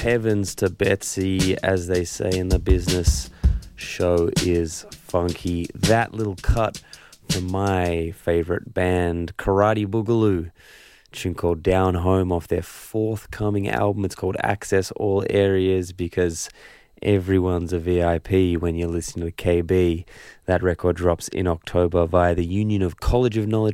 heavens to Betsy, as they say in the business. Show is funky. That little cut from my favourite band, Karate Boogaloo. Tune called Down Home off their forthcoming album. It's called Access All Areas because everyone's a VIP when you're listening to KB. That record drops in October via the Union of College of Knowledge